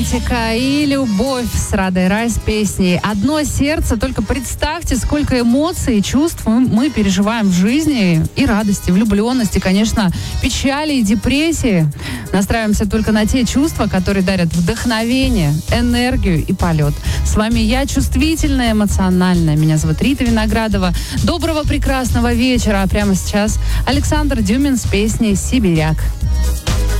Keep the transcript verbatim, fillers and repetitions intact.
И любовь с Радой Рай с песней «Одно сердце». Только представьте, сколько эмоций и чувств мы, мы переживаем в жизни. И радости, влюбленности, конечно, печали и депрессии. Настраиваемся только на те чувства, которые дарят вдохновение, энергию и полет. С вами я, чувствительная, эмоциональная. Меня зовут Рита Виноградова. Доброго, прекрасного вечера. А прямо сейчас Александр Дюмин с песней «Сибиряк».